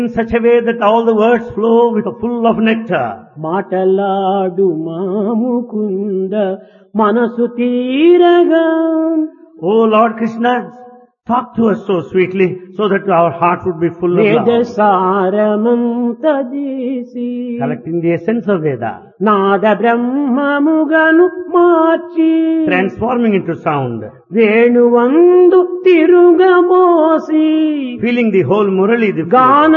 in such a way that all the words flow with a full of nectar. మాటలాడు మాముకుంద మనసు తీరగా Oh Lord Krishna, talk to us so sweetly so that our heart would be full of వేద love. సారమంత చేసి Collecting the essence of Veda, Nada బ్రహ్మముగను March transforming into sound, వేణువందు తిరుగమోసి feeling the whole Murali, the flute, గాన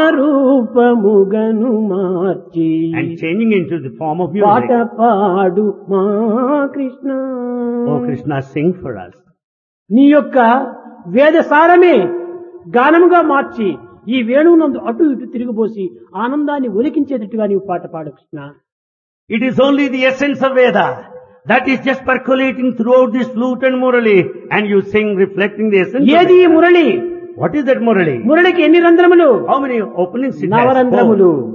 రూపముగను మార్చి and changing into the form of పాట music. పాడు మా Krishna. Oh Krishna, sing for us. నీ యొక్క వేద సారమే గానముగా మార్చి ఈ వేణువునందు అటు ఇటు తిరిగిపోసి ఆనందాన్ని ఒలికించేటట్టుగా నీవు పాట పాడు Krishna. It is only the essence of Veda that is just percolating throughout this flute and Murali, and you sing reflecting the essence of ఏది ఈ Veda. Murali? What is that Murali? మురళికి ఎన్ని రంధ్రములు? How many openings it has? నవరంధ్రములు. Oh,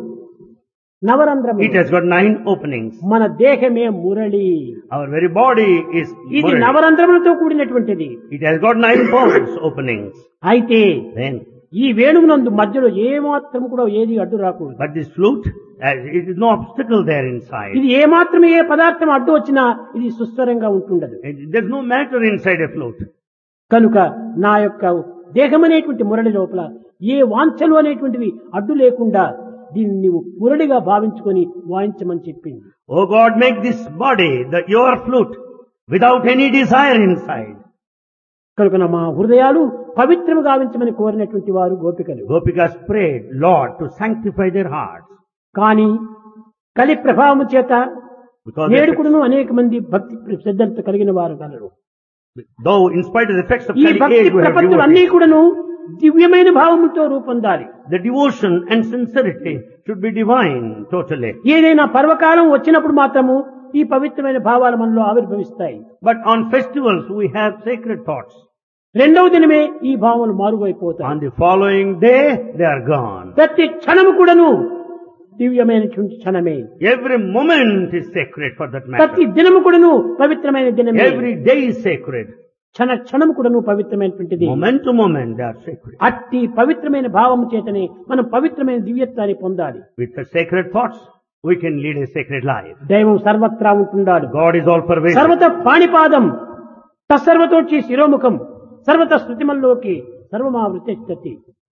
it నవరంధ్రములు. has got 9 openings. మన దేహమే Murali. Our very body is ఇది Murali. నవరంధ్రములతో కూడినటువంటిది. It has got 9 bones openings. అయితే Then, ఈ వేణువునందు మధ్యలో ఏ మాత్రం కూడా ఏది అడ్డు రాకూడదు. but this flute, it is no obstacle there inside. ఇది ఏ మాత్రం ఏ పదార్థం అడ్డు వచ్చినా ఇది సుస్వరంగా ఉంటుండదు. There's no matter inside a flute. కనుక నా యొక్క దేహం అనేటువంటి మురళి లోపల ఏ వాంఛలు అనేటువంటివి అడ్డు లేకుండా దీన్ని నీవు మురళిగా భావించుకొని వాయించమని చెప్పింది. Oh God, make this body your flute without any desire inside. కనుక మా హృదయాలు పవిత్రము గావించమని కోరినటువంటి వారు గోపికలు. Gopikas prayed, Lord, to sanctify their hearts. కానీ కలి ప్రభావము చేత Because నేడుకుడును అనేక మంది భక్తి శ్రద్ధలతో కలిగిన వారు colour. though in spite of the effects of ఈ Kali భక్తి age, we have ప్రపత్తులు అన్ని devotees. కూడాను దివ్యమైన భావముతో రూపొందాలి. The devotion and sincerity should be divine totally. ఏదైనా పర్వకాలం వచ్చినప్పుడు మాత్రము ఈ పవిత్రమైన భావాలు మనలో ఆవిర్భవిస్తాయి. But on festivals we have sacred thoughts. రెండవ దినమే ఈ భావములు మారుగైపోతాయి. On the following day, they are gone. ప్రతి క్షణము కూడాను దివ్యమైనటువంటి క్షణమే. Every moment is sacred for that ప్రతి matter. దినము కూడాను పవిత్రమైన దినమే. Every day is sacred. క్షణ క్షణము కూడాను పవిత్రమైనటువంటిది. Moment to moment they are sacred. అట్టి పవిత్రమైన భావము చేతనే మనం పవిత్రమైన దివ్యత్వాన్ని పొందాలి. With the sacred thoughts, we can lead a sacred life. దైవం సర్వత్రా ఉంటున్నాడు. God is all pervasive. సర్వత పాణిపాదం తత్సర్వతోచి శిరోముఖం సర్వత స్మృతిమల్లోకి సర్వమావృతి.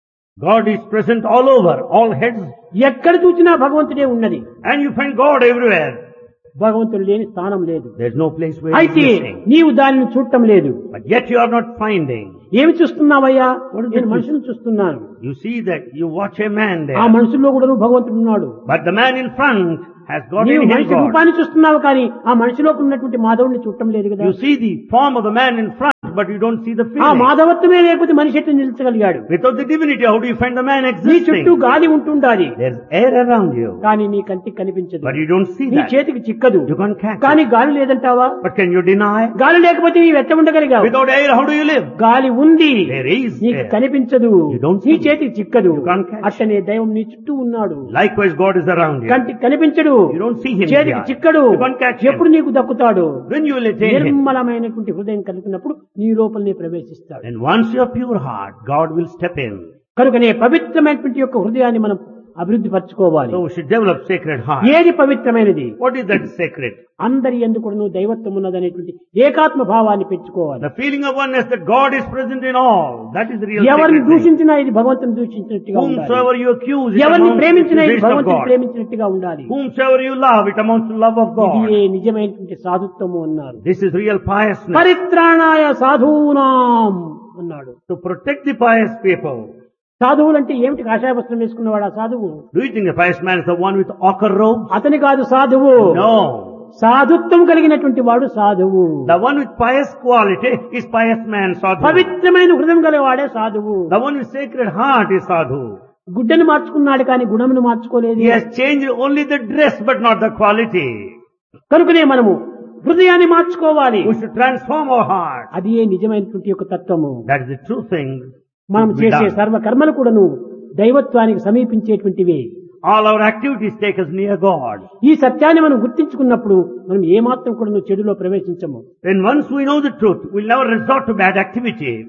God is present all over, all heads, ఎక్కడ చూసినా భగవంతుడే ఉన్నది. and you find God everywhere. భగవంతుడు లేని స్థానం లేదు. There's no place where He అయితే is missing. నీవు దానిని చూడటం లేదు. But yet you are not finding. ఏమి చూస్తున్నావయ్యా? What is నేను it? మనుషులను చూస్తున్నాను. You see that, you watch a man ఆ there. మనుషుల్లో కూడా భగవంతుడు ఉన్నాడు. But the man in front has got నీవు in him మనిషి God. రూపాన్ని చూస్తున్నావు కానీ ఆ మనిషిలోకి ఉన్నటువంటి మాధవుడిని చూడటం లేదు కదా. You see the form of the man in front, but you don't see the ఆ feeling. మాధవత్వమే లేకపోతే మనిషి ఎట్లా నిలిచగలిగాడు? Without the divinity, how do you find the man నీ చుట్టూ existing? గాలి ఉంటుండాలి There's air around you, కానీ నీ కంటికి కనిపించదు. but you don't see నీ that. చేతికి చిక్కదు. You can't catch కానీ it. గాలి లేదంటావా? But can you deny? గాలి లేకపోతే నీవు ఎట్ట ఉండగలిగావు? Without air, how do you live? గాలి ఉంది, There is నీకు air. కనిపించదు. You don't నీ see. చేతికి చిక్కదు. You can't catch. అట్టనే దైవం నీ చుట్టూ ఉన్నాడు. Likewise, God is around you. కంటికి కనిపించడు, You don't see Him చేతికి here. చిక్కడు. You can't catch Him. ఎప్పుడు నీకు దక్కుతాడు? When you will attain Him, నిర్మలమైనటువంటి హృదయం కలిగినప్పుడు నీ లోపలనే ప్రవేశిస్తాడు. and once you have pure heart, God will step in. కనుకనే పవిత్రమైనటువంటి యొక్క హృదయాన్ని మనం అభివృద్ధి పరచుకోవాలి. So we should develop sacred heart. ఏది పవిత్రమైనది? What is that sacred? అందరి ఎందుకు దైవత్వం ఉన్నదనేటువంటి ఏకాత్మ భావాన్ని పెంచుకోవాలి. The feeling of oneness that God is present in all. That is the real ఎవరిని sacred thing. దూషించినా ఇది భగవంతుని దూషించినట్టుగా ఉండాలి. Whomsoever you accuse, it ఎవరిని amounts to ప్రేమించినా ఇది accusation of భగవంతుని God. ప్రేమించినట్టుగా ఉండాలి. Whomsoever you love, it amounts to love of God. ఇది నిజమైనటువంటి సాధుత్వము అన్నారు. This is real piousness. పరిత్రాణాయ సాధూనాం అన్నాడు. To protect the pious people. సాధువులంటే ఏమిటి? కాషాయ వస్త్రం వేసుకున్నవాడు ఆ సాధువు? Do you think the pious man is the one with ochre robes? అతని కాదు సాధువు. No. సాధుత్వం కలిగినటువంటి వాడు సాధువు. The one with pious quality is pious man, sadhu. పవిత్రమైన హృదయం గలవాడే సాధువు. The one with sacred heart is sadhu. గుడ్డను మార్చుకున్నాడు కానీ గుణమును మార్చుకోలేదు. He has changed only the dress but not the quality. కనుకనే మనము హృదయాన్ని మార్చుకోవాలి. We should transform our heart. అది నిజమైనటువంటి యొక్క తత్వము. That is the true thing. మనం to be చేసే done. సర్వ కర్మలు కూడాను దైవత్వానికి సమీపించేటువంటివే. All our activities take us near God. ఈ సత్యాన్ని మనం గుర్తించుకున్నప్పుడు మనం ఏమాత్రం కూడా చెడులో ప్రవేశించము. Then once we know the truth, we'll never resort to bad activity.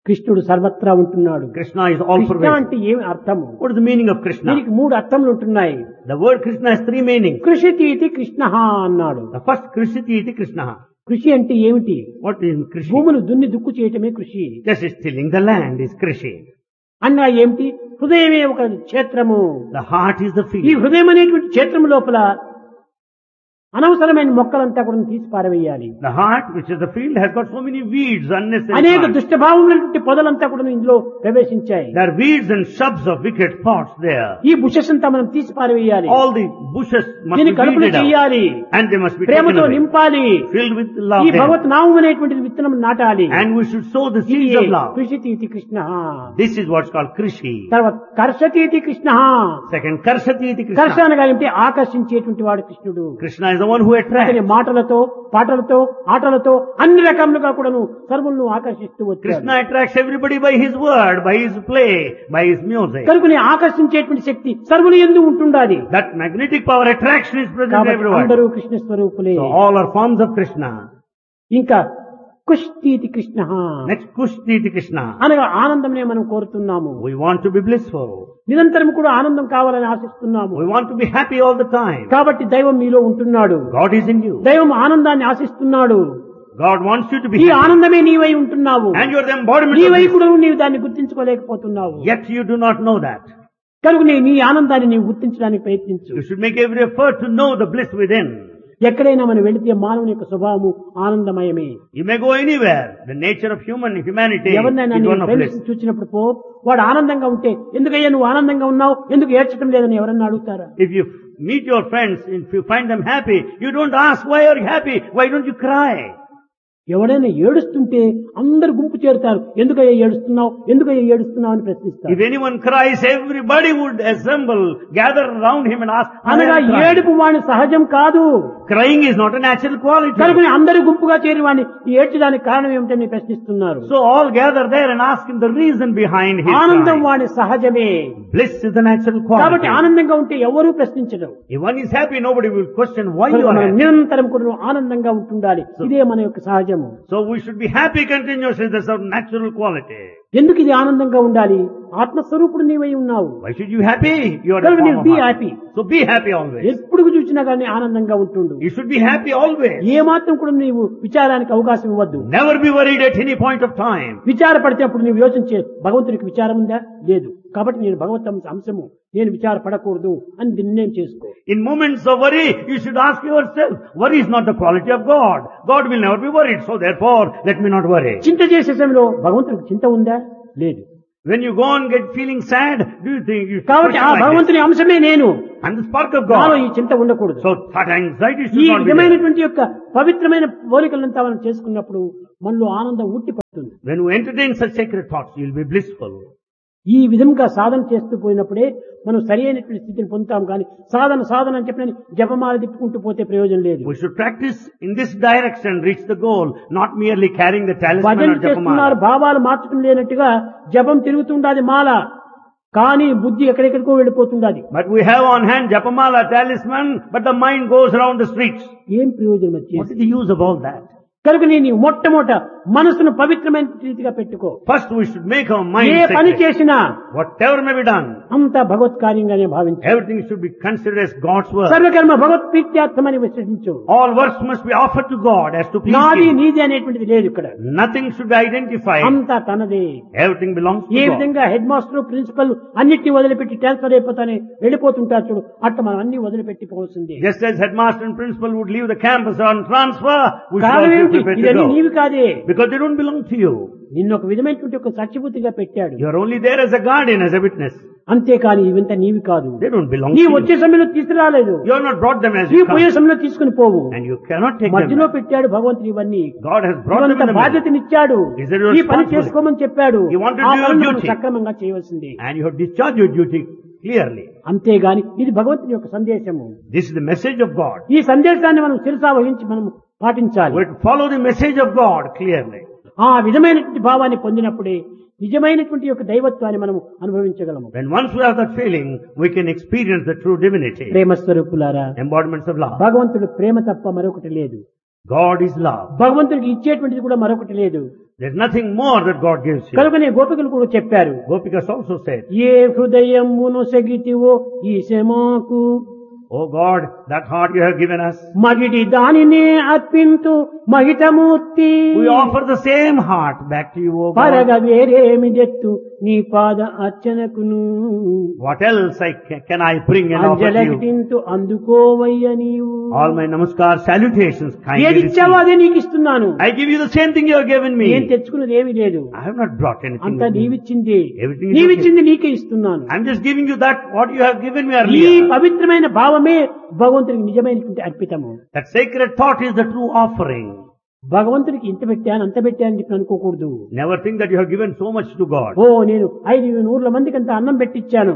కృష్ణుడు సర్వత్రా ఉంటున్నాడు. Krishna is all Krishna pervasive. అంటే ఏమి అర్థము? What is the meaning of Krishna? దీనికి 3 అర్థములు ఉంటున్నాయి. The word Krishna has 3 meanings. కృషితీతి Krishna అన్నాడు. The first Krishiti iti Krishna. కృషి అంటే ఏమిటి? What is Krishi? భూములు దున్ని దుక్కు చేయటమే కృషి. Just tilling the land is Krishi. అన్నా ఏమిటి? హృదయమే ఒక క్షేత్రము. The heart is the ఈ field. హృదయం అనేటువంటి క్షేత్రం లోపల అనవసరమైన మొక్కలంతా కూడా తీసి పారవేయాలి. The heart, which is the field, has got so many weeds, unnecessary అనేక plants. దుష్టభావములైనటువంటి పొదలంతా కూడా ఇందులో ప్రవేశించాయి. There are weeds and shrubs of wicked thoughts there. ఈ బుషెస్ అంతా మనం తీసి పారవేయాలి. All the bushes must దీన్ని be కలుపులు weeded out. చేయాలి. And they must be taken ప్రేమతో away. నింపాలి. Filled with love. ఈ then. భగవత్ నామం అనేటువంటి విత్తనం నాటాలి. And we should sow the ఇది seeds of love. కృషితీతి Krishna. This is what's called Krishi. తర్వాత కర్షతీతి Krishna. Second, Karshati iti కర్ష Krishna. అనగా ఏమిటి? ఆకర్షించేటువంటి వాడు కృష్ణుడు. Krishna is the one who attracts. అతని మాటలతో పాటలతో ఆటలతో అన్ని రకములుగా కూడాను సర్వులను ఆకర్షిస్తూ వచ్చాడు. Krishna attracts everybody by his word, by his play, by his music. కనుకనే ఆకర్షించేటువంటి శక్తి సర్వులు యందు ఉంటుండాలి. That magnetic power attraction is present కాబట్టి everywhere. అందరూ Krishna స్వరూపులే. So all are forms of Krishna. ఇంకా కుష్టీతి Krishna Next, Kushti iti Krishna. అనగా ఆనందమనే మనం కోరుతున్నాము. We want to be blissful. నిరంతరం కూడా ఆనందం కావాలని ఆశిస్తున్నాము. We want to be happy all the time. కాబట్టి దైవం మీలో ఉంటున్నాడు. God is in you. దైవం ఆనందాన్ని ఆశిస్తున్నాడు. God wants you to be ఈ happy. ఆనందమే నీవై ఉంటున్నావు. And you are the embodiment నీవై of this. కూడా నీవు దాన్ని గుర్తించుకోలేకపోతున్నావు. Yet you do not know that. కనుక నీ ఆనందాన్ని నీవు గుర్తించడానికి ప్రయత్నించు. You should make every effort to know the bliss within. ఎక్కడైనా మనం వెళితే మానవుని యొక్క స్వభావము ఆనందమయమే. You may go anywhere. The nature of humanity ఎవరినైనా is నీ one of bliss. ఫ్రెండ్స్ చూసినప్పుడు పో, వాడు ఆనందంగా ఉంటే ఎందుకయ్యా నువ్వు ఆనందంగా ఉన్నావు, ఎందుకు ఏడ్చడం లేదని ఎవరన్నా అడుగుతారా? If you meet your friends, if you find them happy, you don't ask, why are you happy? Why don't you cry? ఎవడైనా ఏడుస్తుంటే అందరు గుంపు చేరుతారు. ఎందుకయ్యా ఏడుస్తున్నావు, ఎందుకయ్యా ఏడుస్తున్నావు అని ప్రశ్నిస్తారు. If anyone cries, everybody would assemble, gather around him and ask, why అనగా are you crying? ఏడుపు వాని సహజం కాదు. Crying is not a natural quality. కనుక అందరూ గుంపుగా చేరి వాడిని ఏడ్చడానికి కారణం ఏమిటని ప్రశ్నిస్తున్నారు. So all gather there and ask him the reason behind his ఆనందం crying. వాని సహజమే. Bliss is the natural కాబట్టి quality. ఆనందంగా ఉంటే ఎవరూ ప్రశ్నించరు. If one is happy, nobody will question why you కనుక are మనం happy. నిరంతరం కూడా ఆనందంగా ఉంటుండాలి. ఇదే మన యొక్క సహజము. So we should be happy continuously. That's our natural quality. ఎందుకు ఇది ఆనందంగా ఉండాలి? ఆత్మస్వరూపుడు నీవై ఉన్నావు. Why should you be happy? You are a కనుక form నీవు of be heart. Happy. So be happy always. ఎప్పుడు చూసినా కానీ ఆనందంగా ఉంటుండు. You should be happy always. ఏ మాత్రం కూడా నీవు విచారానికి అవకాశం ఇవ్వద్దు. Never be worried at any point of time. విచారపడితే అప్పుడు నీవు యోచించే భగవంతునికి విచారం ఉందా? లేదు. కాబట్టి నేను భగవత్ అంశము, నేను విచారపడకూడదు అని నిర్ణయం చేసుకో. In moments of worry, you should ask yourself, worry is not the quality of God. God will never be worried. So therefore, let me not worry. చింత చేసే సమయంలో భగవంతునికి చింత ఉందా? లేదు. When you go and get feeling sad, do you think you should కాబట్టి ఆ question like this? భగవంతుని అంశమే నేను. I'm the spark of నాలో God. ఈ చింత ఉండకూడదు. So that anxiety ఈ should not be there. విధమైనటువంటి యొక్క పవిత్రమైన పోలికలంతా మనం చేసుకున్నప్పుడు మనలో ఆనందం ఉట్టి పడుతుంది. When you entertain such sacred thoughts, you'll be blissful. ఈ విధంగా సాధన చేస్తూ పోయినప్పుడే మనం సరి అయినటువంటి స్థితిని పొందుతాం. కానీ సాధన అని చెప్పిన జపమాల తిప్పుకుంటూ పోతే ప్రయోజనం లేదు. We should practice in this direction, reach the goal, not merely carrying the talisman భజన or చేస్తున్నారు, japamala. భావాలు మార్చడం లేనట్టుగా జపం తిరుగుతుండాలి మాల, కానీ బుద్ధి ఎక్కడెక్కడికో వెళ్ళిపోతుండాలి. But we have on hand japamala, talisman, but the mind goes around the streets. ఏం ప్రయోజనం What వచ్చేసి? is the use of all that? కనుక నేను మొట్టమొదట మనసును పవిత్రమైన రీతిగా పెట్టుకో. First we should make our A mind పని sacred. చేసినా Whatever may be done, అంతా భగవత్ కార్యంగానే భావించు. everything should be considered as God's work. సర్వకర్మ భగవత్ ప్రీత్యార్థమని విశ్వసించు. All works must be offered to God as to please నాది Him. నీది అనేటువంటిది లేదు ఇక్కడ. Nothing should be identified. అంతా తనదే. Everything belongs A to God. విధంగా హెడ్ మాస్టర్ ప్రిన్సిపల్ అన్నిటిని వదిలిపెట్టి ట్రాన్స్ఫర్ అయిపోతానే వెళ్ళిపోతుంటారు చూడు, అట్లా మనం అన్ని వదిలిపెట్టి పోవాల్సిందే. Just as headmaster and principal would leave the campus on transfer, we should కారణం also ఏమిటి? be prepared to ఇవన్నీ go. నీవి కాదే. Because they don't belong to you. నిన్ను ఒక విధమైనటువంటి ఒక సాక్షిభూతిగా పెట్టాడు. You are only there as a guardian, as a witness. అంతేకాని ఇవంతా నీవి కాదు. They don't belong to నీ you. వచ్చే సమయంలో తీసుకురాలేదు. You have not brought them as నీ you పోయే come. సమయంలో తీసుకుని పోవు. And you cannot take them. మధ్యలో back. పెట్టాడు భగవంతుడు ఇవన్నీ. God has brought them ఇవంత in the middle. బాధ్యతనిచ్చాడు. Is it your ఈ పని responsibility? చేసుకోమని చెప్పాడు. You want to ఆ do your పనులు మనం duty. సక్రమంగా చేయవలసిందే. And you have discharged your duty clearly. అంతేగాని ఇది భగవంతుని యొక్క సందేశము. This is the message of God. ఈ సందేశాన్ని మనం శిరసా వహించి మనం పాటించాలి. We have to follow the message of God clearly. ఆ విధమైనటువంటి భావాన్ని పొందినప్పుడే నిజమైనటువంటి యొక్క దైవత్వాన్ని మనం అనుభవించగలము. When once we have that feeling, we can experience the true divinity. ప్రేమ స్వరూపులారా, Embodiments of love. భగవంతుడు ప్రేమ తప్ప మరొకటి లేదు. God is love. భగవంతుడికి ఇచ్చేటువంటిది కూడా మరొకటి లేదు. There's nothing more that God gives you. కనుకనే గోపికలు కూడా చెప్పారు, Gopikas also said, ఏ హృదయమును సెగితివో ఈశమాకు Oh God, that heart you have given us. మగిడి దానినే అర్పింతు మహితమూర్తి We offer the same heart back to you, O పరగ God. వేరేమి జెత్తు నీ పాద అర్చనకును What else can I bring and offer to you? అంజలకింతు అందుకోవయ్య నీవు All my namaskar salutations kindly ఏది ఇచ్చావో receive. అదే నీకు ఇస్తున్నాను. I give you the same thing you have given నేను me. తెచ్చుకున్నది ఏమీ లేదు, I have not brought anything అంతా with me. నీవిచ్చింది. Everything is నీవిచ్చింది నీకే ఇస్తున్నాను. I'm just giving you that what you have given me ఈ earlier. పవిత్రమైన భావమే భగవంతునికి నిజమైనటువంటి అర్పితము. That sacred thought is the true offering. భగవంతునికి ఇంత పెట్టాను అంత పెట్టాను చెప్పి అనుకోకూడదు. Never think that you have given so much to God. ఓ నేను 500 మందికి అంత అన్నం పెట్టించాను,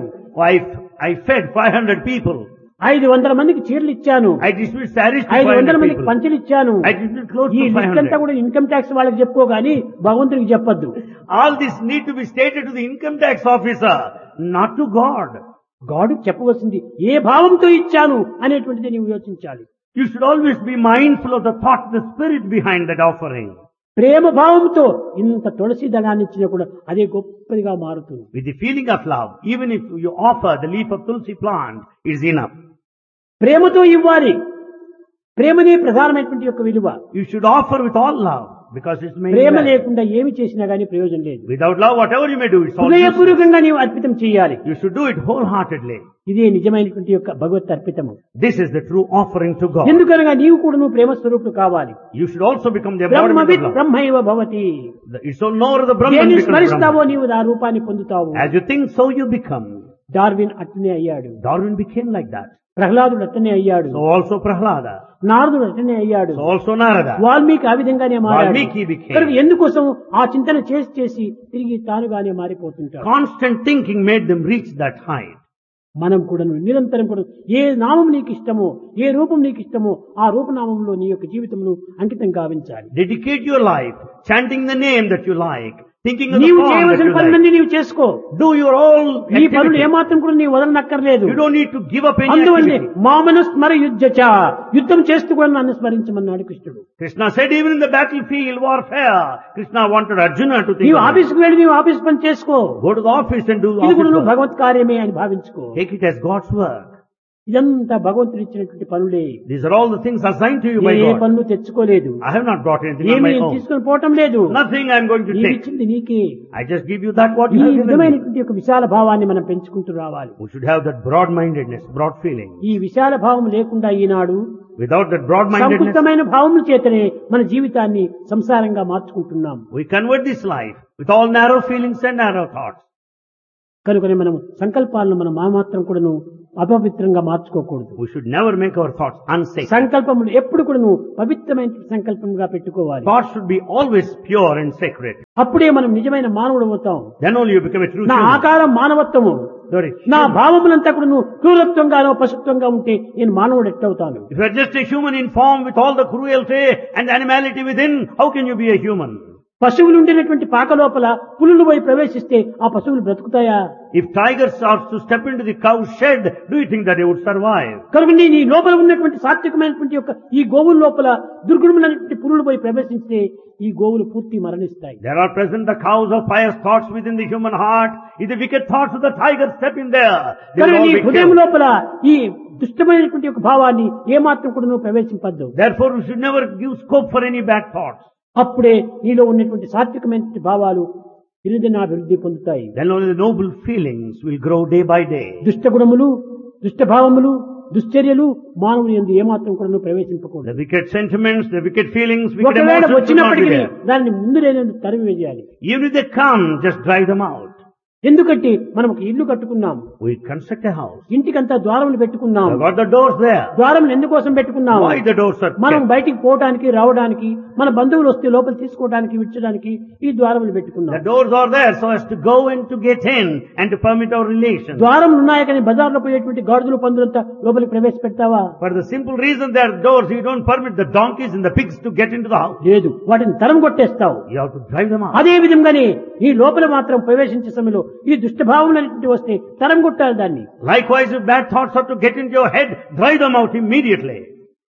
I fed 500 people. 500 మందికి చీరలు ఇచ్చాను, I distributed sarees to 500 500 మందికి people. పంచలు ఇచ్చాను. I distributed clothes ఈ to లిస్ట్ అంతా 500. కూడా ఇన్కమ్ ట్యాక్స్ వాళ్ళకి చెప్పుకో గానీ భగవంతునికి చెప్పొద్దు. All this need to be stated to the income tax officer, not to God. గాడుకు చెప్పవలసింది ఏ భావంతో ఇచ్చాను అనేటువంటిది నీవు యోచించాలి. You should always be mindful of the thought, the spirit behind that offering. ప్రేమ భావంతో ఇంత తులసి దళాన్ని ఇచ్చినా కూడా అదే గొప్పదిగా మారుతుంది. With the feeling of love, even if you offer the leaf of tulsi plant, it is enough. ప్రేమతో ఇవ్వాలి. ప్రేమనే ప్రధానమైనటువంటి యొక్క విలువ. You should offer with all love, because it's made Prema well. లేకుండా ఏమి చేసినా గానీ ప్రయోజనం లేదు. Without love, whatever you may do, it's all useless. హృదయపూర్వకంగా నీవు అర్పితం చేయాలి. You should do it wholeheartedly. ఇదే నిజమైనటువంటి యొక్క భగవత్ అర్పితము. This is the true offering to God. ఎందుకనగా నీవు కూడా నువ్వు ప్రేమ స్వరూపుడు కావాలి. You should also become the బ్రహ్మవిత్ embodiment of love. బ్రహ్మైవ Bhavati. It's so nor the Brahman దేన్ని becomes స్మరిస్తావో Brahman. నీవు ఆ రూపాన్ని పొందుతావు. As you think, so you become. Darwin అట్లనే అయ్యాడు, Darwin became like that. ప్రహ్లాదుడు అట్లనే అయ్యాడు, So also Prahlada. నారదుడు అట్లనే అయ్యాడు, So also Narada. వాల్మీకి ఆ విధంగానే మారాడు. వాల్మీకి became. కనుక ఎందుకోసం ఆ చింతన చేసి చేసి తిరిగి తానుగానే మారిపోతుంటాడు. Constant thinking made them reach that height. మనం కూడా నిరంతరం కూడా ఏ నామం నీకు ఇష్టమో, ఏ రూపం నీకు ఇష్టమో ఆ రూపనామంలో నీ యొక్క జీవితంలో అంకితం గావించాలి. Dedicate your life, chanting the name that you like, thinking of the నీవు form that చేయవలసిన you like. పనులన్నీ నీవు చేసుకో. Do your all నీ పనులు activities. ఏమాత్రం కూడా నీవు వదలనక్కర్లేదు. You don't need to give up any అందువల్లే activity. మామను స్మర యుద్ధచ, యుద్ధం చేస్తూ కూడా నన్ను స్మరించమన్నాడు కృష్ణుడు. Krishna said even in the battlefield warfare, Krishna wanted Arjuna to think నీవు of it. ఆఫీస్కి వెళ్ళి నీవు ఆఫీస్ పని చేసుకో. Go to the office and do ఇది office కూడా నువ్వు work. భగవత్ కార్యమే అని భావించుకో. Take it as God's work. ఇదంతా భగవంతుడు ఇచ్చినటువంటి పనులే. These are all the things assigned to you by A God. పనులు తెచ్చుకోలేదు, I have not brought anything on ఏమి my నేను own. తీసుకొని పోవటం లేదు. Nothing I am going to నీవు take. ఇచ్చింది నీకే. I just give you that what ఈ you have given me. విధమైనటువంటి ఒక విశాల భావాన్ని మనం పెంచుకుంటూ రావాలి. We should have that broad-mindedness, broad feeling. ఈ విశాల భావం లేకుండా ఈనాడు Without that broad-mindedness, సంకుచితమైన భావముల చేతనే మన జీవితాన్ని సంసారంగా మార్చుకుంటున్నాం. we convert this life with all narrow feelings and narrow thoughts. కనుకనే మనం సంకల్పాలను మనం మాత్రం కూడాను అపవిత్రంగా మార్చుకోకూడదు. We should never make our thoughts unsacred. సంకల్పములు ఎప్పుడు కూడాను పవిత్రమైన సంకల్పంగా పెట్టుకోవాలి. Thoughts should be always pure and sacred. అప్పుడే మనం నిజమైన మానవుడు అవుతాం. Then only you become a true నా human. ఆకారం మానవత్వము, Sorry. నా భావములంతా కూడాను క్రూరత్వంగానో పశుత్వంగా ఉంటే నేను మానవుడు ఎట్టవుతాను? If you are just a human in form with all the cruelty and animality within, how can you be a human? పశువులు ఉండేటువంటి పాక లోపల పులులు పోయి ప్రవేశిస్తే ఆ పశువులు బ్రతుకుతాయా? If tigers are to step into the cow shed, do you think that they would survive? కనుక నీ లోపల ఉన్నటువంటి సాత్వికమైనటువంటి యొక్క ఈ గోవుల లోపల దుర్గుణమైనటువంటి పులులు పోయి ప్రవేశిస్తే ఈ గోవులు పూర్తి మరణిస్తాయి. There are present the cows of pious thoughts within the human heart. If the wicked thoughts of the tiger step in there, they will కనుక all నీ be హృదయం killed. లోపల ఈ దుష్టమైనటువంటి యొక్క భావాన్ని ఏమాత్రం కూడా నువ్వు ప్రవేశింపద్దు. Therefore, we should never give scope for any bad thoughts. అప్పుడే నీలో ఉన్నటువంటి సాత్వికమైనటువంటి భావాలు దినదినాభివృద్ధి పొందుతాయి. Then only the noble feelings will grow day by day. దుష్ట గుణములు, దుష్ట భావములు, దుశ్చర్యలు మానవుని యందు ఏమాత్రం కూడా నువ్వు ప్రవేశింపకూడదు. The wicked sentiments, the wicked feelings, wicked ఒకవేళ emotions should not be వచ్చినప్పటికీ there. దాన్ని ముందు లేని తరిమి వేయాలి. Even if they come, just drive them out. ఎందుకంటే మనం ఒక ఇల్లు కట్టుకున్నాం, We construct a house. ఇంటికంతా ద్వారములు పెట్టుకున్నాం. We've got the doors there. ద్వారములు ఎందుకోసం పెట్టుకున్నాం? Why the doors are మనం kept? బయటికి పోవడానికి రావడానికి, మన బంధువులు వస్తే లోపల తీసుకోవడానికి విడిచడానికి ఈ ద్వారములు The పెట్టుకున్నాం. doors are there so as to go and to get in and to permit our relations. ద్వారములు ఉన్నాయి కానీ బజార్లో పోయేటువంటి గాడిదలు పందులంతా లోపలికి ప్రవేశపెడతావా? For the simple reason there are doors, you don't permit the donkeys and the pigs to get into the house. లేదు, వాటిని తరం కొట్టేస్తావు. You have to drive them out. అదే విధంగానే ఈ లోపల మాత్రం ప్రవేశించే సమయంలో ఈ దుష్టభావములు వస్తే తరం కొట్టాలి దాన్ని. Likewise, if bad thoughts are to get into your head, drive them out immediately.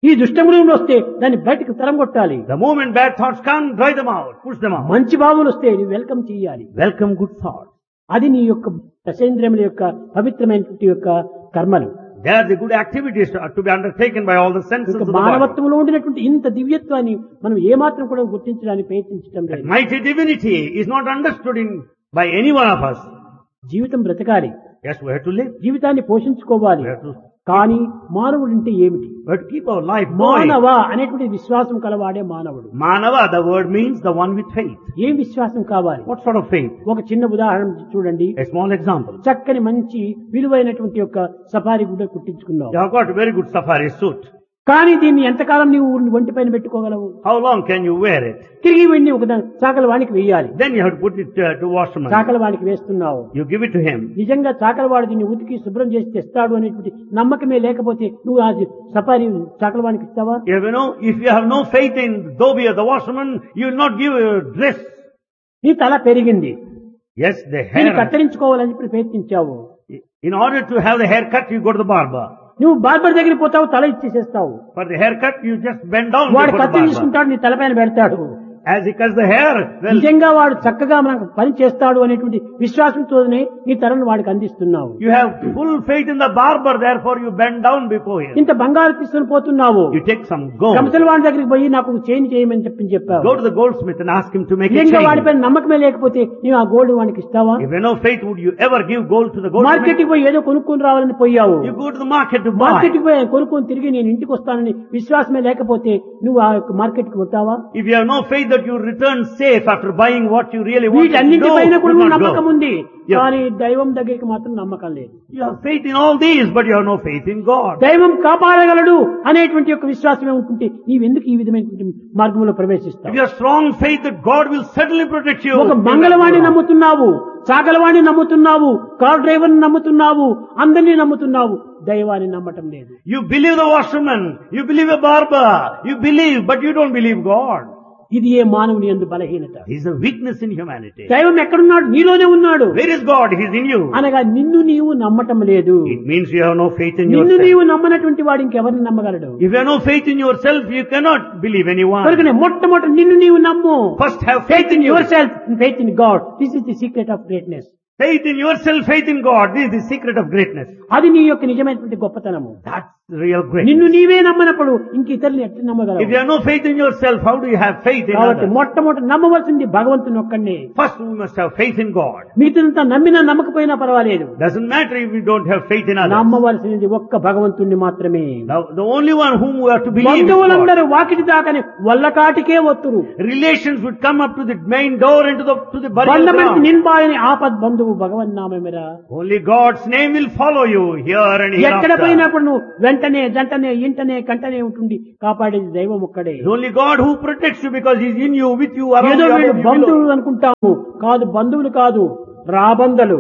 ఈ దుష్టమృగములు వస్తే దాన్ని బయటకు తరంగొట్టాలి. The moment bad thoughts come, drive them out, push them out. మంచి భావములు వస్తే నువ్వు వెల్కమ్ చేయాలి. Welcome good thoughts. అది నీ యొక్క దశేంద్రియముల యొక్క పవిత్రమైనటువంటి యొక్క కర్మలు. They are the good activities to be undertaken by all the senses of the body. మానవత్వంలో ఉండినటువంటి ఇంత దివ్యత్వాన్ని మనం ఏమాత్రం కూడా గుర్తించడానికి ప్రయత్నించడం లేదు. Mighty divinity is not understood by any one of us. జీవితం బ్రతకాలి. Yes, we have to live. జీవితాన్ని పోషించుకోవాలి. We have to కానీ మానవుడు అంటే ఏమిటి? We have to keep our life going. మానవ అనేటువంటి విశ్వాసం కలవాడే మానవుడు. Manava, the word means the one with faith. ఏం విశ్వాసం కావాలి? What sort of faith? ఒక చిన్న ఉదాహరణ చూడండి. A small example. చక్కని మంచి విలువైనటువంటి యొక్క సఫారీ గుడ్డ కుట్టించుకున్నావు. You have got a very good safari suit. కానీ దీన్ని ఎంతకాలం నీవు ఒంటి పైన పెట్టుకోగలవు? How long can you wear it? తిరిగి వెళ్ళి ఒక చాకల వానికి వేయాలి. Then you have to put it to washerman. చాకల వానికి వేస్తున్నావు. You give it to him. నిజంగా చాకలవాడు దీన్ని ఉతికి శుభ్రం చేసి తెస్తాడు అనేటువంటి నమ్మకమే లేకపోతే నువ్వు ఆ సఫారీ చాకలవానికి ఇస్తావా? If you have no faith in Dhobi or the washerman, you will not give a dress. నీ తల పెరిగింది. Yes, the దీన్ని hair. కత్తిరించుకోవాలని చెప్పి ప్రయత్నించావు. In order to have the haircut, you go to the barber. నువ్వు barber దగ్గరికి పోతావు, తల ఇచ్చేసేస్తావు. For the haircut, you just bend down వాడు before the కత్తి barber. తీసుకుంటాడు, నీ తలపైన పెడతాడు. As he cuts the hair, well, నిజంగా వాడు చక్కగా మనకు పని చేస్తాడు అనేటువంటి విశ్వాసంతోనే నీ తలను వాడికి అందిస్తున్నావు. you have full faith in the barber, therefore you bend down before him. ఇంత బంగారు తీసుకుని పోతున్నావు. You take some gold. కంసల వాడి దగ్గరికి పోయి నాకు చేంజ్ చేయమని చెప్పావు. Go to the goldsmith and ask him to make a నిజంగా change. వాడిపైన నమ్మకమే లేకపోతే నీవు ఆ గోల్డ్ వాడికి ఇస్తావా? If you have no faith, would you ever give gold to the goldsmith? Market కి పోయి ఏదో కొనుక్కొని రావాలని పోయావు. You go to the market to buy. Market కి పోయి కొనుక్కొని తిరిగి నేను ఇంటికి వస్తానని విశ్వాసమే లేకపోతే నువ్వు ఆ మార్కెట్ కి పోతావా? If you have no faith that you return safe after buying what you really want to వీటన్నింటి do, పైన కూడా you not నమ్మకం go. ఉంది. Yeah. కానీ దైవం దగ్గరికి మాత్రం నమ్మకం లేదు. You have faith in all these, but you have no faith in God. దైవం కాపాడగలడు అనేటువంటి యొక్క విశ్వాసమే ఉంటుంటే నీవెందుకు ఈ విధమైనటువంటి మార్గంలో If ప్రవేశిస్తావు? you have strong faith that God will certainly protect you. ఒక మంగళవాణి నమ్ముతున్నావు, చాగలవాణి నమ్ముతున్నావు, కార్ డ్రైవర్ నమ్ముతున్నావు, అందరినీ నమ్ముతున్నావు, దైవాన్ని నమ్మటం లేదు. You believe the washerman, you believe a barber, you believe, but you don't believe God. ఇది ఏ మానవుని యందు బలహీనత. He is a weakness in humanity. దైవం ఎక్కడున్నాడు? నీలోనే ఉన్నాడు. Where is God? He is in you. అనగా నిన్ను నీవు నమ్మటం లేదు. It means you have no faith in నిన్ను yourself. నీవు నమ్మనటువంటి వాడు ఇంకెవరిని నమ్మగలడు? If you have no faith in yourself, you cannot believe anyone. కనుకనే మొట్టమొదటి నిన్ను నీవు నమ్ము. First have Faith in yourself and faith in God. This is the secret of greatness. Faith in yourself, faith in God. This is the secret of greatness. అది నీ యొక్క నిజమైనటువంటి గొప్పతనము. That's real greatness. నిన్ను నీవే నమ్మనప్పుడు ఇంక ఇతరులు ఎట్లా If నమ్మగలవు? you have no faith in yourself, how do you have faith in కాబట్టి others? మొట్టమొదటి నమ్మవలసింది భగవంతుని ఒక్కడే. First we must have faith in God. మిగతాదంతా నమ్మినా నమ్మకపోయినా పర్వాలేదు. Doesn't matter if we don't have faith in others. నమ్మవలసినది ఒక్క భగవంతుణ్ణి మాత్రమే. The only one whom we have to believe is God. బంధువులందరూ Vakiti దాకానే వల్లకాటికే ఒత్తురు. Relations would come up to the main door and to the burial బంధమంటి ground. నిన్బాయని ఆపద్ బంధువు భగవన్నామేరా. Only God's name will follow you here and ఎక్కడ hereafter. పోయినప్పుడు నువ్వు వెంటనే జంటనే ఇంటనే కంటనే ఉంటుండి కాపాడేది దైవం ఒక్కడే. It's only God who protects you because He's in you, with you, around ఏదో you, వీళ్ళు above you, below. బంధువులు అనుకుంటాము. కాదు, బంధువులు కాదు, రాబంధలు.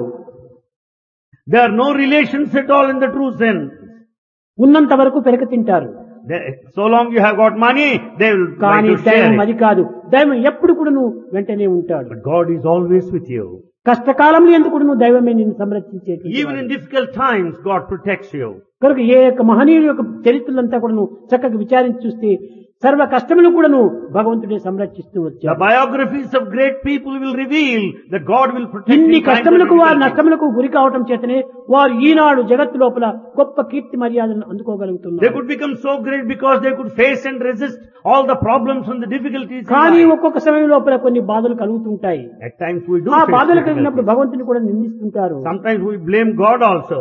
There are no relations at all in the true sense. ఉన్నంత వరకు పెరక తింటారు. So long you have got money, they will try కానీ to share దైవం it. అది కాదు. దైవం ఎప్పుడు కూడా నువ్వు వెంటనే ఉంటాడు. But God is always with you. కష్టకాలంలో ఎందుకు నువ్వు దైవమే నిన్ను సంరక్షించేది. Even in difficult times, God protects you. కనుక ఏ యొక్క మహనీయుల యొక్క చరిత్రలంతా కూడా నువ్వు చక్కగా విచారించి చూస్తే సర్వ కష్టములు కూడా నువ్వు భగవంతుడే సంరక్షిస్తూ The వచ్చావు. biographies of great people will reveal that God will protect ఇన్ని in times of కష్టములకు వారు difficulty. నష్టములకు గురి కావటం చేతనే వారు ఈనాడు జగత్తు లోపల గొప్ప కీర్తి మర్యాదలను They అందుకోగలుగుతున్నారు. could become so great because they could face and resist all the problems and the difficulties in కానీ life. ఒక్కొక్క సమయం లోపల కొన్ని బాధలు కలుగుతుంటాయి. At times we do ఆ face బాధలు కలిగినప్పుడు difficulties. భగవంతుని కూడా నిందిస్తుంటారు. Sometimes we blame God also.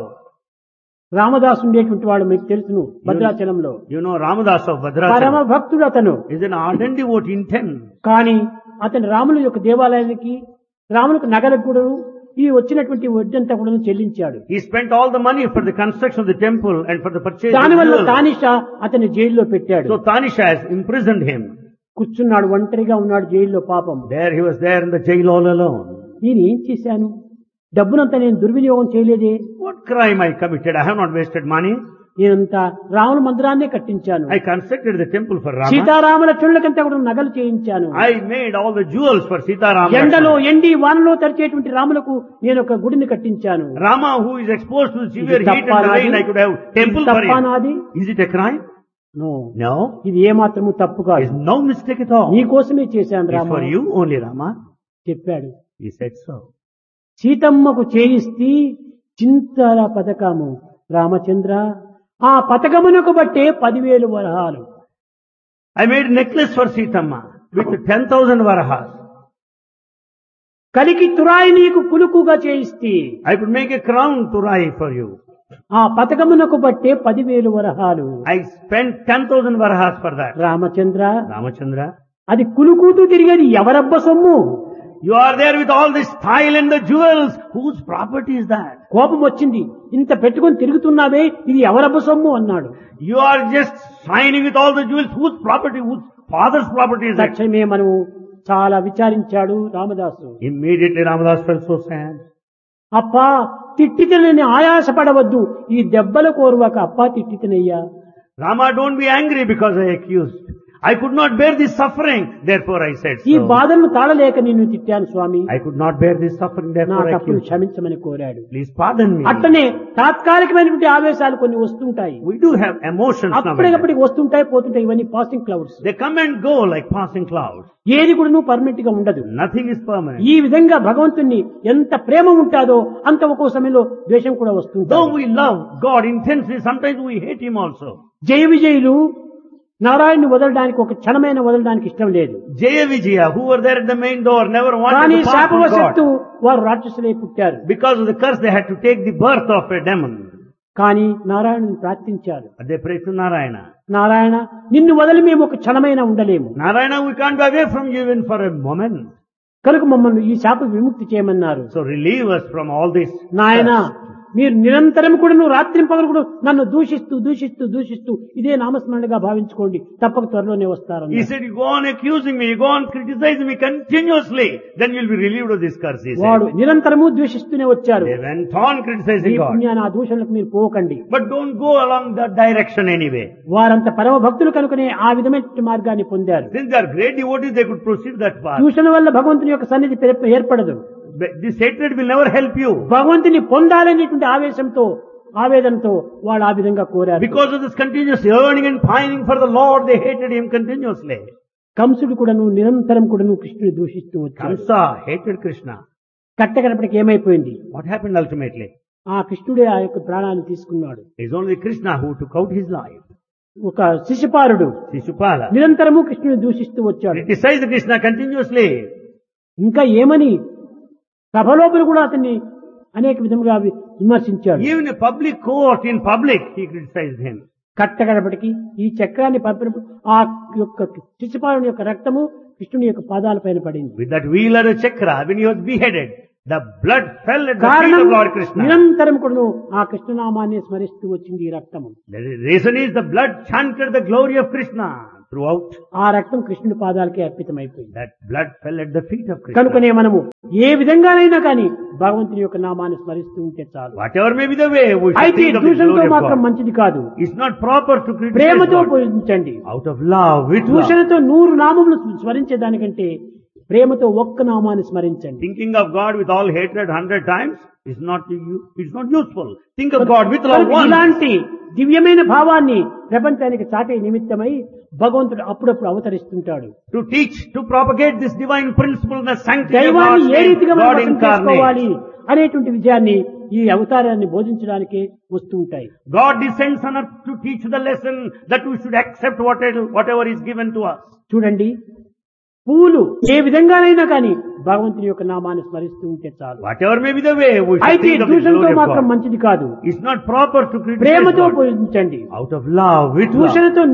Ramadasu ఉండేటువంటి వాడు మీకు తెలుసును భద్రాచలంలో. You know Ramadas of పరమ Bhadrachalam భక్తుడు అతను. is an ardent devotee in 10. కానీ అతని రాముల యొక్క దేవాలయానికి రాములకు నగలకు కూడా ఈ వచ్చినటువంటి వడ్డంతా కూడా చెల్లించాడు. He spent all the money for the construction of the temple and for the purchase of దానివల్ల jewels. తానిషా అతని జైల్లో పెట్టాడు. So Tanisha has imprisoned him. కూర్చున్నాడు, ఒంటరిగా ఉన్నాడు జైల్లో పాపం. There he was there in the jail all alone. నేను ఏం చేశాను? డబ్బునంతా నేను దుర్వినియోగం చేయలేదే. What crime I committed? I have not wasted money. నేనంతా రాముల మందిరాన్నే కట్టించాను. I constructed the temple for Rama. సీతారాముల చుళ్ళకంతా కూడా నగలు చేయించాను. I made all the jewels for Sita Rama. ఎండలో ఎండి వానలో తరిచేటువంటి రాములకు నేను ఒక గుడిని కట్టించాను. Rama who is exposed to severe ఇది heat and తప్పా rain, నాది? I could have temple ఇది for తప్పా him. నాది? Is it a crime? No, No, ఇది ఏమాత్రము తప్పు there కాదు. is no mistake at all. నీ కోసమే చేశాను It's Rama for you only, Rama. చెప్పాడు. He said so. సీతమ్మకు చేయిస్తే చింతల పథకము రామచంద్ర, ఆ పథకమునకు బట్టే 10,000 వరహాలు. I made a necklace for Sitamma with 10,000 varahas. కలికి తురాయి నీకు కులుకుగా చేయిస్తే I could make a crown to Rai for you. ఆ పథకమునకు బట్టే 10,000 వరహాలు. I spent 10,000 varahas for that. Ramachandra, Ramachandra, అది కులుకుతూ తిరిగేది ఎవరబ్బ సొమ్ము? you are there with all this style and the jewels. Whose property is that? కోపం వచ్చింది. ఇంత పెట్టుకొని తిరుగుతున్నావే, ఇది ఎవరబ్బ సొమ్ము అన్నాడు. You are just shining with all the jewels. Whose property? Whose father's property is that? తక్షణమే మనం చాలా విచారించాడు Ramadasu. Immediately Ramadas felt so sad. అప్పా తిట్టితనని ఆయాసపడవద్దు, ఈ దెబ్బల కోరువాక అప్పా తిట్టితనయ్యా. Rama, don't be angry because I accused. I could not bear this suffering, therefore I said ఈ so. బాధను తాళలేక నిన్ను తిట్టాను స్వామి, I could not bear this suffering, నా therefore I తప్పును accused. క్షమించమని కోరాడు. Please pardon me. అట్టనే తాత్కాలికమైనటువంటి ఆవేశాలు కొన్ని వస్తుంటాయి, We do have emotions now and then. అప్పటికప్పటికి వస్తుంటాయి పోతుంటాయి. ఇవన్నీ passing clouds. They come and go like passing clouds. ఏది కూడా నువ్వు పర్మనెంట్ గా ఉండదు. Nothing is permanent. ఈ విధంగా భగవంతుణ్ణి ఎంత ప్రేమ ఉంటాదో అంత ఒక్కో సమయంలో ద్వేషం కూడా వస్తుంది. Though we love God intensely, sometimes we hate Him also. జయ విజయులు నారాయణ్ని వదలడానికి ఒక క్షణమైన వదలడానికి ఇష్టం లేదు. Jaya Vijaya, who were there at the main door, never కానీ wanted to part from శాపవశత్తు God. వారు రాక్షసులై పుట్టారు. Because of the curse, they had to take the birth of a demon. కానీ నారాయణుని ప్రార్థించారు. But they prayed to Narayana. Narayana, నిన్ను వదిలి మేము ఒక క్షణమైన ఉండలేము, Narayana, we can't be away from you even for a moment. కనుక మమ్మల్ని ఈ శాప విముక్తి చేయమన్నారు. So relieve us from all this. నాయన, మీరు నిరంతరం కూడా నువ్వు రాత్రింపగలు కూడా నన్ను దూషిస్తూ దూషిస్తూ దూషిస్తూ ఇదే నామస్మరణగా భావించుకోండి, తప్పక త్వరలోనే వస్తారు. He said, you go on accusing me, you go on criticizing me continuously, then you'll be relieved of this curse, he వాడు said. నిరంతరము ద్వేషిస్తూనే వచ్చారు. They went on ఈ criticizing God. పుణ్యాన్ని ఆ దూషణలకు మీరు పోకండి. But don't go along that direction anyway. వారంత పరమ భక్తులు కనుకనే ఆ విధమైన మార్గాన్ని పొందారు. Since they are great devotees, they could proceed that path. దూషణ వల్ల భగవంతుని యొక్క సన్నిధి ఏర్పడదు. But this hatred will never help you. భగవంతుని పొందాలనేటువంటి ఆవేశంతో ఆవేదనతో వాళ్ళు ఆ విధంగా కోరారు. Because of this continuous yearning and pining for the Lord, they hated Him continuously. కంసుడు కూడాను నిరంతరం కూడాను కృష్ణుని దూషిస్తూ వచ్చాడు. Kamsa hated Krishna. కట్టకడపటికి ఏమైపోయింది? What happened ultimately? ఆ కృష్ణుడే ఆ యొక్క ప్రాణాన్ని తీసుకున్నాడు. It's only Krishna who took out his life. ఒక శిశుపాలుడు Shishupala నిరంతరము కృష్ణుని దూషిస్తూ వచ్చాడు. criticized Krishna continuously. ఇంకా ఏమని సభలోపల కూడా అతన్ని అనేక విధముగా విమర్శించాడు. Even in public court, in public, he criticized him. కట్టగడపటికి ఈ చక్రాన్ని పంపినప్పుడు ఆ యొక్క శిశుపాలుని యొక్క రక్తము కృష్ణుని యొక్క పాదాల పైన పడింది. With that wheel or a chakra, when he was beheaded, the blood fell at the feet కారణం of Lord Krishna. నిరంతరం కూడా ఆ కృష్ణనామాన్ని స్మరిస్తూ వచ్చింది ఈ రక్తము. The reason is the blood chanted the glory of Krishna throughout. ఆ రక్తం కృష్ణుని పాదాలకి అర్పితమైపోయింది. That blood fell at the feet of Krishna. కనుకనే మనము ఏ విధంగానైనా కానీ భగవంతుని యొక్క నామాన్ని స్మరిస్తూ ఉంటే చాలు. Whatever may be the way, we should అయితే think of the దూషణతో glory of మాత్రం God. మంచిది కాదు. It's not proper to criticize ప్రేమతో God. పూజించండి. Out of love, with love. దూషణతో 100 నామములు స్మరించేదానికంటే ప్రేమతో ఒక్క నామాన్ని స్మరించండి. Thinking of God with all hatred 100 times is not useful. Think of God with love once. ఇలాంటి దివ్యమైన భావాన్ని ప్రపంచానికి చాటే నిమిత్తమై భగవంతుడు అప్పుడప్పుడు అవతరిస్తుంటాడు. To teach, to propagate this divine principle, the sanctity of దైవాన్ని God's ఏ name, రీతిగా మనం God అర్థం చేసుకోవాలి incarnate. అనేటువంటి విజయాన్ని ఈ అవతారాన్ని బోధించడానికే వస్తూ ఉంటాయి. God descends on earth to teach the lesson that we should accept whatever is given to us. చూడండి, పూలు ఏ విధంగానైనా కానీ భగవంతుని యొక్క నామాన్ని స్మరిస్తూ ఉంటే చాలు. Whatever may be the way, we should అయితే think of the దూషణతో glory of మాత్రం God. మంచిది కాదు. It's not proper to criticize ప్రేమతో God. పూజించండి. Out of love, with love. దూషణతో